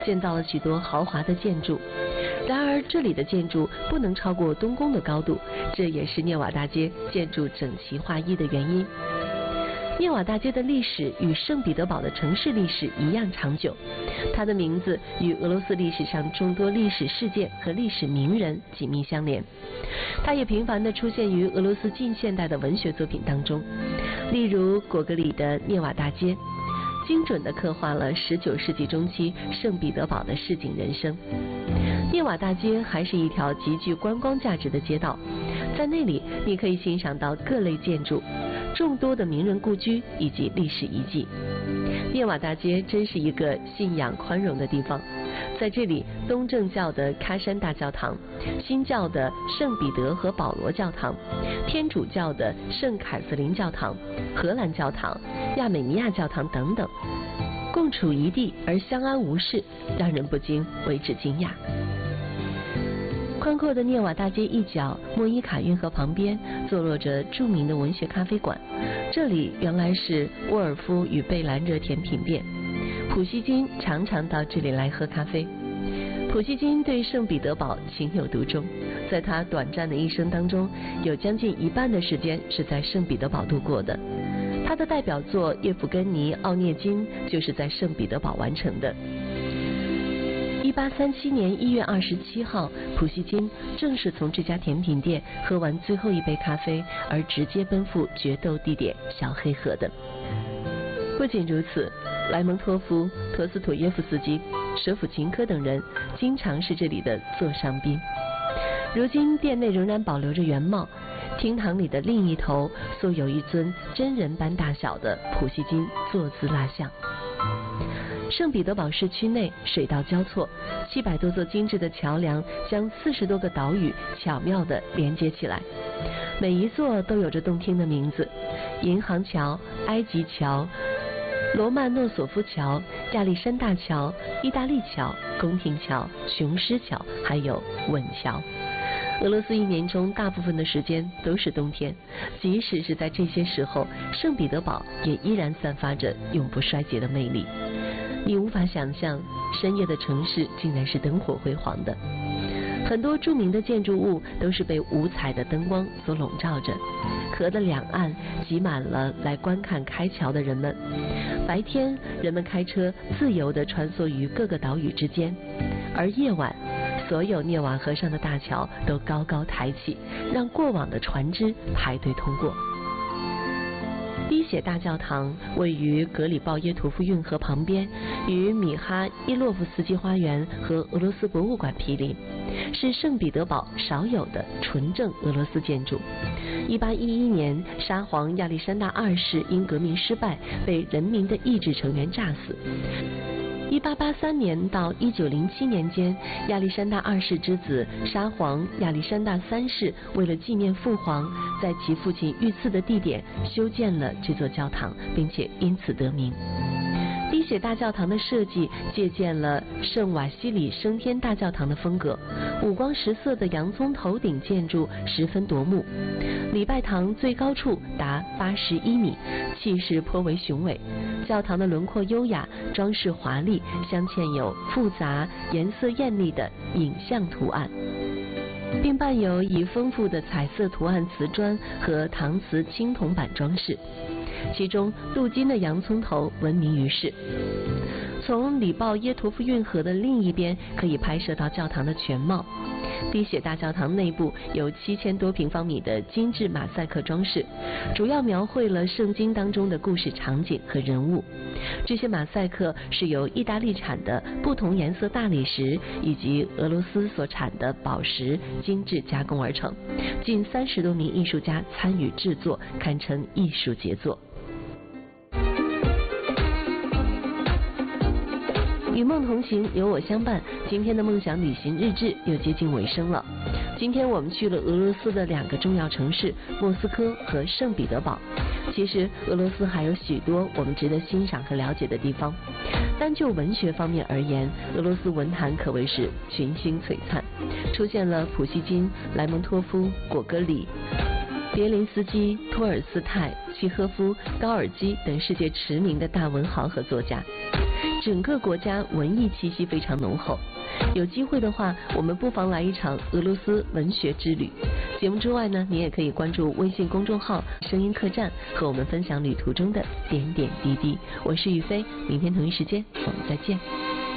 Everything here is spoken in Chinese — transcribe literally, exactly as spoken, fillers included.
建造了许多豪华的建筑。然而，这里的建筑不能超过东宫的高度，这也是涅瓦大街建筑整齐划一的原因。涅瓦大街的历史与圣彼得堡的城市历史一样长久，它的名字与俄罗斯历史上众多历史事件和历史名人紧密相连。它也频繁地出现于俄罗斯近现代的文学作品当中，例如果戈里的《涅瓦大街》，精准地刻画了十九世纪中期圣彼得堡的市井人生。涅瓦大街还是一条极具观光价值的街道，在那里你可以欣赏到各类建筑、众多的名人故居以及历史遗迹。涅瓦大街真是一个信仰宽容的地方，在这里，东正教的喀山大教堂、新教的圣彼得和保罗教堂、天主教的圣凯瑟琳教堂、荷兰教堂、亚美尼亚教堂等等，共处一地而相安无事，让人不禁为之惊讶。宽阔的涅瓦大街一角，莫伊卡运河旁边坐落着著名的文学咖啡馆，这里原来是沃尔夫与贝兰热甜品店。普希金常常到这里来喝咖啡。普希金对圣彼得堡情有独钟，在他短暂的一生当中，有将近一半的时间是在圣彼得堡度过的。他的代表作《叶夫根尼·奥涅金》就是在圣彼得堡完成的。一八三七年一月二十七号，普希金正是从这家甜品店喝完最后一杯咖啡，而直接奔赴决斗地点小黑河的。不仅如此，莱蒙托夫、陀思妥耶夫斯基、舍甫琴科等人经常是这里的座上宾。如今店内仍然保留着原貌，厅堂里的另一头塑有一尊真人般大小的普希金坐姿蜡像。圣彼得堡市区内水道交错，七百多座精致的桥梁将四十多个岛屿巧妙地连接起来，每一座都有着动听的名字：银行桥、埃及桥、罗曼诺索夫桥、亚历山大桥、意大利桥、宫廷桥、雄狮桥，还有吻桥。俄罗斯一年中大部分的时间都是冬天，即使是在这些时候，圣彼得堡也依然散发着永不衰竭的魅力。你无法想象，深夜的城市竟然是灯火辉煌的。很多著名的建筑物都是被五彩的灯光所笼罩着。河的两岸挤满了来观看开桥的人们。白天，人们开车自由地穿梭于各个岛屿之间，而夜晚，所有涅瓦河上的大桥都高高抬起，让过往的船只排队通过。滴血大教堂位于格里鲍耶图夫运河旁边，与米哈伊洛夫斯基花园和俄罗斯博物馆毗邻，是圣彼得堡少有的纯正俄罗斯建筑。一八一一年，沙皇亚历山大二世因革命失败，被人民的意志成员炸死。一八八三年到一九零七年间，亚历山大二世之子沙皇亚历山大三世为了纪念父皇，在其父亲遇刺的地点修建了这座教堂，并且因此得名。滴血大教堂的设计借鉴了圣瓦西里升天大教堂的风格，五光十色的洋葱头顶建筑十分夺目。礼拜堂最高处达八十一米，气势颇为雄伟。教堂的轮廓优雅，装饰华丽，镶嵌有复杂、颜色艳丽的影像图案，并伴有以丰富的彩色图案瓷砖和搪瓷青铜板装饰。其中镀金的洋葱头闻名于世。从里鲍耶图夫运河的另一边可以拍摄到教堂的全貌。滴血大教堂内部有七千多平方米的精致马赛克装饰，主要描绘了圣经当中的故事场景和人物。这些马赛克是由意大利产的不同颜色大理石以及俄罗斯所产的宝石精致加工而成，近三十多名艺术家参与制作，堪称艺术杰作。与梦同行，有我相伴。今天的梦想旅行日志又接近尾声了。今天我们去了俄罗斯的两个重要城市莫斯科和圣彼得堡。其实俄罗斯还有许多我们值得欣赏和了解的地方。单就文学方面而言，俄罗斯文坛可谓是群星璀璨，出现了普希金、莱蒙托夫、果戈里、别林斯基、托尔斯泰、契诃夫、高尔基等世界驰名的大文豪和作家。 整个国家文艺气息非常浓厚。有机会的话，我们不妨来一场俄罗斯文学之旅。节目之外呢，你也可以关注微信公众号声音客栈，和我们分享旅途中的点点滴滴。我是雨飞，明天同一时间我们再见。